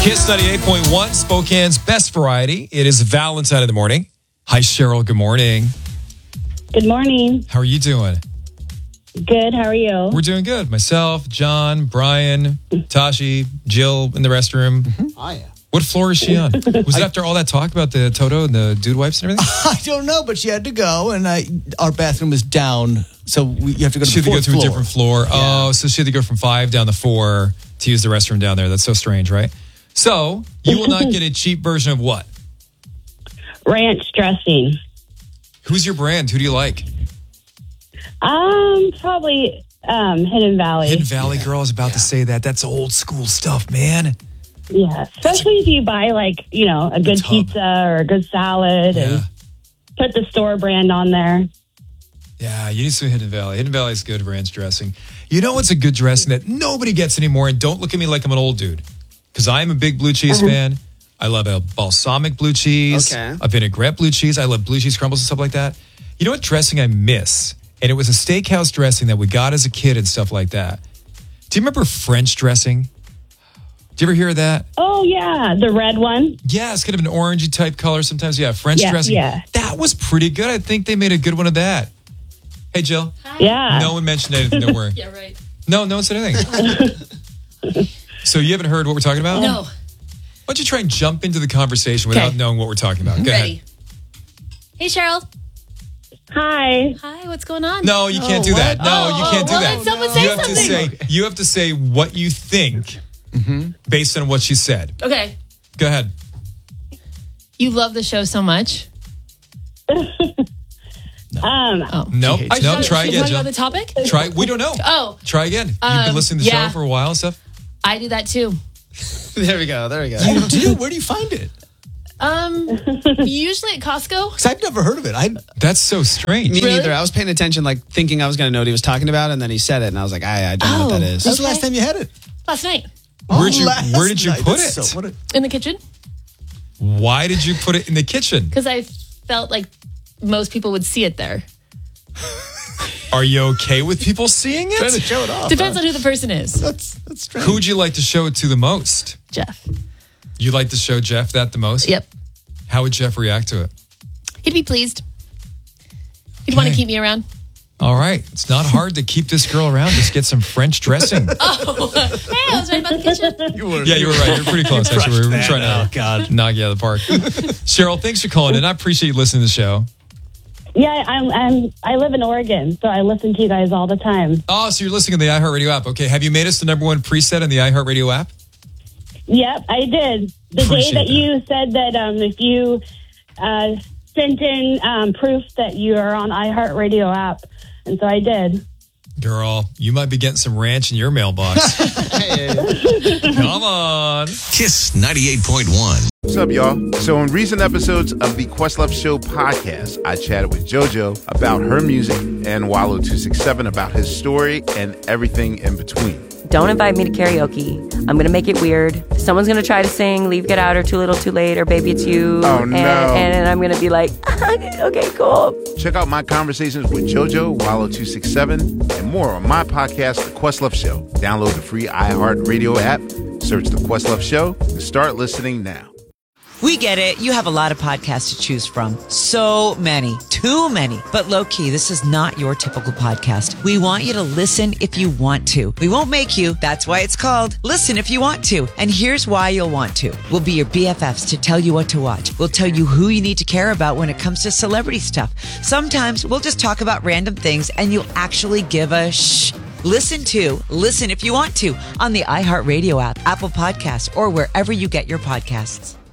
Kiss 98.1, Spokane's best variety. It is Valentine in the morning. Hi, Cheryl. Good morning. Good morning. How are you doing? Good. How are you? We're doing good. Myself, John, Brian, Tashi, Jill in the restroom. Oh, yeah. What floor is she on? Was it after all that talk about the Toto and the dude wipes and everything? I don't know, but she had to go, and our bathroom is down, so you have to go to She the had to go fourth through floor. a different floor. Yeah. Oh, so she had to go from 5 down to 4 to use the restroom down there. That's so strange, right? So you will not get a cheap version of what? Ranch dressing. Who's your brand? Who do you like? Probably Hidden Valley. Hidden Valley girl is about to say that. That's old school stuff, man. Yeah, especially if you buy a good tub. pizza or a good salad and put the store brand on there. Yeah, you need some Hidden Valley. Hidden Valley is good ranch dressing. You know what's a good dressing that nobody gets anymore? And don't look at me like I'm an old dude. Because I am a big blue cheese fan. I love a balsamic blue cheese. Okay. A vinaigrette blue cheese. I love blue cheese crumbles and stuff like that. You know what dressing I miss? And it was a steakhouse dressing that we got as a kid and stuff like that. Do you remember French dressing? Do you ever hear of that? Oh, yeah, the red one. Yeah, it's kind of an orangey type color sometimes. Yeah, French Yeah, dressing. yeah. That was pretty good. I think they made a good one of that. Hey, Jill. Yeah. No one mentioned anything. Don't worry. Yeah, right. No one said anything. So you haven't heard what we're talking about? No. Why don't you try and jump into the conversation without Okay. knowing what we're talking about? Go Ready. ahead. Hey, Cheryl. Hi. Hi, what's going on? No, you can't do that. No, you can't do well, that. let someone say You have something. you have to say what you think based on what she said. Okay. Go ahead. You love the show so much. Nope. She's Try talking again, Jill. about the topic? Try. We don't know. Oh, Try again. You've been listening to the yeah. show for a while and stuff. I do that too. There we go. You do? Where do you find it? Usually at Costco. Because I've never heard of it. That's so strange. Me Really? neither. I was paying attention, thinking I was going to know what he was talking about, and then he said it, and I was like, I don't know what that is. When's the last time you had it? Last night Where did you Last put night. it? That's so- in the kitchen Why did you put it in the kitchen? because I felt like most people would see it there. Are you okay with people seeing Trying to it? show it off. Depends on who the person is. That's strange. Who would you like to show it to the most? Jeff. You like to show Jeff that the most? Yep. How would Jeff react to it? He'd be pleased. He'd want to Okay. keep me around. All right. It's not hard to keep this girl around. Just get some French dressing. Hey, I was right about the kitchen. Yeah, you were right. You're pretty close. Actually, we were trying to Oh, God. knock you out of the park. Cheryl, thanks for calling in. I appreciate you listening to the show. Yeah, I live in Oregon, so I listen to you guys all the time. Oh, so you're listening to the iHeartRadio app. Okay. Have you made us the #1 preset in the iHeartRadio app? Yep, I did. The Appreciate day that you said that if you sent in proof that you are on iHeartRadio app, and so I did. Girl, you might be getting some ranch in your mailbox. Come on. Kiss 98.1. What's up, y'all? So in recent episodes of the Questlove Show podcast, I chatted with JoJo about her music and Wallow267 about his story and everything in between. Don't invite me to karaoke. I'm going to make it weird. Someone's going to try to sing Leave, Get Out, or Too Little, Too Late, or Baby It's You. Oh, no. And I'm going to be like, okay, cool. Check out my conversations with JoJo, Wallow267, and more on my podcast, The Questlove Show. Download the free iHeartRadio app, search The Questlove Show, and start listening now. We get it. You have a lot of podcasts to choose from. So many. Too many. But low key, this is not your typical podcast. We want you to listen if you want to. We won't make you. That's why it's called Listen If You Want To. And here's why you'll want to. We'll be your BFFs to tell you what to watch. We'll tell you who you need to care about when it comes to celebrity stuff. Sometimes we'll just talk about random things and you'll actually give a shh. Listen If You Want To on the iHeartRadio app, Apple Podcasts, or wherever you get your podcasts.